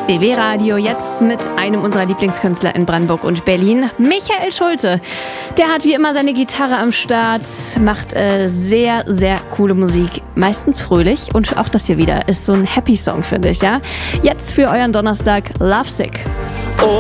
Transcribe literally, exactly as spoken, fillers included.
B B Radio jetzt mit einem unserer Lieblingskünstler in Brandenburg und Berlin, Michael Schulte. Der hat wie immer seine Gitarre am Start, macht äh, sehr, sehr coole Musik, meistens fröhlich. Und auch das hier wieder ist so ein Happy Song, finde ich, ja? Jetzt für euren Donnerstag, Lovesick.